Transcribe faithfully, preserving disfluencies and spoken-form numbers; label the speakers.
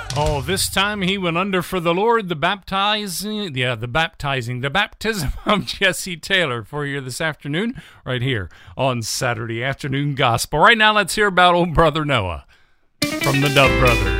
Speaker 1: Oh, this time he went under for the Lord, the baptizing, yeah, the baptizing, the baptism of Jesse Taylor for you this afternoon, right here on Saturday Afternoon Gospel. Right now, let's hear about old brother Noah from the Dove Brothers.